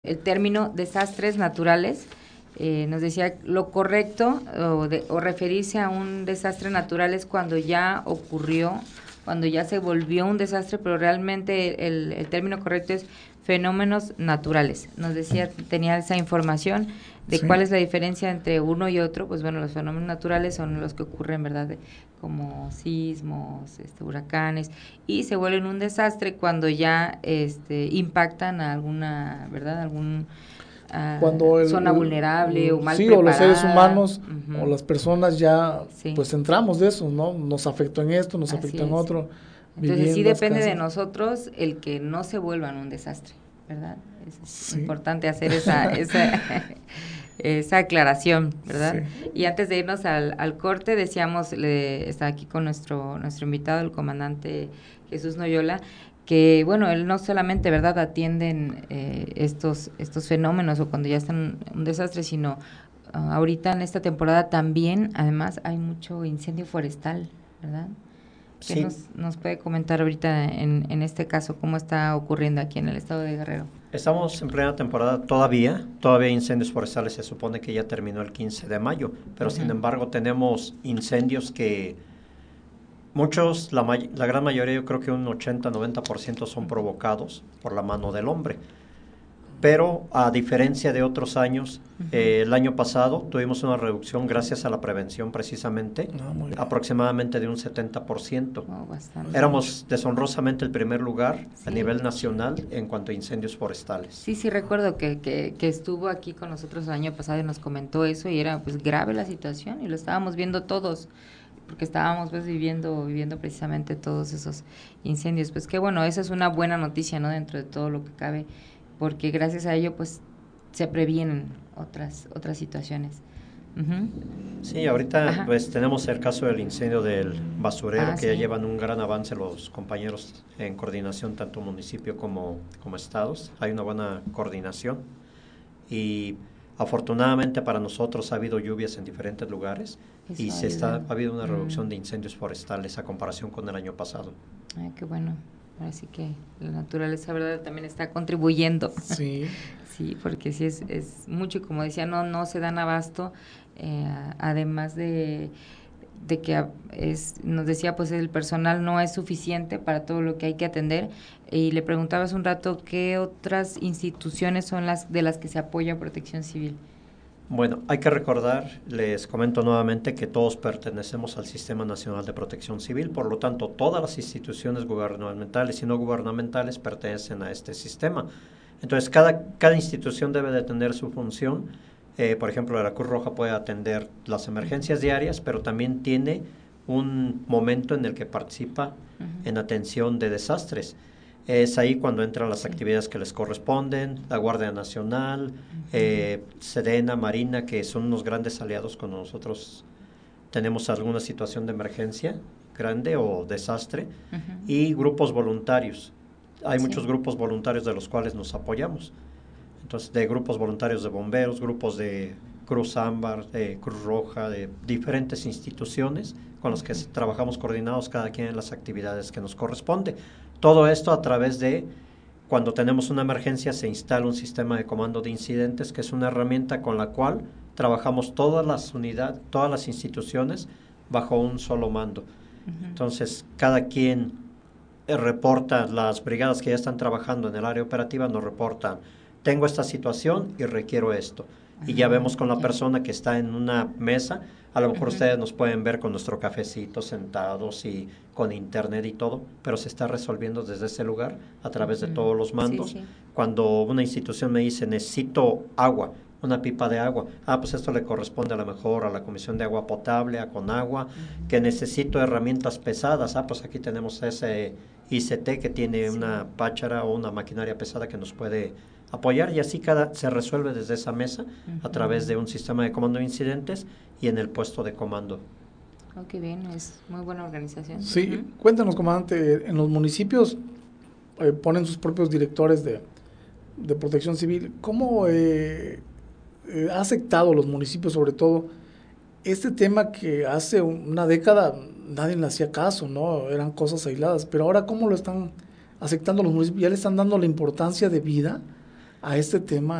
el término desastres naturales. Nos decía lo correcto o referirse a un desastre natural es cuando ya ocurrió, cuando ya se volvió un desastre, pero realmente el término correcto es fenómenos naturales. Nos decía, tenía esa información de cuál es la diferencia entre uno y otro. Pues bueno, los fenómenos naturales son los que ocurren, ¿verdad? Como sismos, huracanes, y se vuelven un desastre cuando ya impactan a alguna, ¿verdad? Algún cuando zona vulnerable o mal sí, preparada. o los seres humanos Uh-huh. o las personas ya Sí. pues entramos de eso, ¿no? Nos afectó en esto, nos afectó en otro. Entonces sí depende casas. de nosotros el que no se vuelvan un desastre, ¿verdad? Es importante hacer esa aclaración, ¿verdad? Sí. Y antes de irnos al corte, decíamos, está aquí con nuestro invitado, el comandante Jesús Noyola, que bueno, él no solamente, ¿verdad?, atienden estos fenómenos o cuando ya están un desastre, sino ahorita en esta temporada también, además, hay mucho incendio forestal, ¿verdad? ¿Qué Sí. nos puede comentar ahorita en este caso, cómo está ocurriendo aquí en el estado de Guerrero? Estamos en plena temporada todavía hay incendios forestales, se supone que ya terminó el 15 de mayo, pero sin embargo tenemos incendios que muchos, la gran mayoría, yo creo que un 80-90% son provocados por la mano del hombre. Pero a diferencia de otros años, el año pasado tuvimos una reducción gracias a la prevención precisamente, aproximadamente de un 70%. Éramos deshonrosamente el primer lugar a nivel nacional en cuanto a incendios forestales. Sí, recuerdo que estuvo aquí con nosotros el año pasado y nos comentó eso, y era pues grave la situación y lo estábamos viendo todos, porque estábamos pues viviendo precisamente todos esos incendios. Pues que bueno, esa es una buena noticia, ¿no?, dentro de todo lo que cabe, porque gracias a ello pues se previenen otras situaciones. Uh-huh. Sí, ahorita pues tenemos el caso del incendio del basurero, que ya llevan un gran avance los compañeros en coordinación, tanto municipio como estados. Hay una buena coordinación y afortunadamente para nosotros ha habido lluvias en diferentes lugares. Eso y ha habido una reducción de incendios forestales a comparación con el año pasado. Ay, qué bueno. Así que la naturaleza, ¿verdad?, también está contribuyendo. Sí. Sí, porque sí es mucho, y como decía, no se dan abasto, además de que nos decía, pues el personal no es suficiente para todo lo que hay que atender. Y le preguntaba hace un rato, ¿qué otras instituciones son las de las que se apoya Protección Civil? Bueno, hay que recordar, les comento nuevamente, que todos pertenecemos al Sistema Nacional de Protección Civil, por lo tanto, todas las instituciones gubernamentales y no gubernamentales pertenecen a este sistema. Entonces, cada institución debe de tener su función. Por ejemplo, la Cruz Roja puede atender las emergencias diarias, pero también tiene un momento en el que participa en atención de desastres. Es ahí cuando entran las actividades que les corresponden, la Guardia Nacional, Sedena, Marina, que son unos grandes aliados cuando nosotros tenemos alguna situación de emergencia grande o desastre, y grupos voluntarios. Hay muchos grupos voluntarios de los cuales nos apoyamos. Entonces, de grupos voluntarios de bomberos, grupos de Cruz Ámbar, de Cruz Roja, de diferentes instituciones con las que trabajamos coordinados cada quien en las actividades que nos corresponde. Todo esto a través de, cuando tenemos una emergencia, se instala un sistema de comando de incidentes, que es una herramienta con la cual trabajamos todas las unidades, todas las instituciones bajo un solo mando. Entonces, cada quien reporta, las brigadas que ya están trabajando en el área operativa nos reportan, tengo esta situación y requiero esto. Y ya vemos con la persona que está en una mesa, a lo mejor ustedes nos pueden ver con nuestro cafecito sentados y con internet y todo, pero se está resolviendo desde ese lugar a través de todos los mandos. Cuando una institución me dice, necesito agua, una pipa de agua, pues esto le corresponde a lo mejor a la Comisión de Agua Potable, a Conagua, que necesito herramientas pesadas, pues aquí tenemos ese ICT que tiene una páchara o una maquinaria pesada que nos puede apoyar, y así se resuelve desde esa mesa a través de un sistema de comando de incidentes y en el puesto de comando. Oh, qué bien, es muy buena organización. Sí, cuéntanos, comandante, en los municipios ponen sus propios directores de protección civil. ¿Cómo ha aceptado los municipios, sobre todo, este tema que hace una década nadie le hacía caso, ¿no? Eran cosas aisladas, pero ahora ¿cómo lo están aceptando los municipios? ¿Ya le están dando la importancia de vida a este tema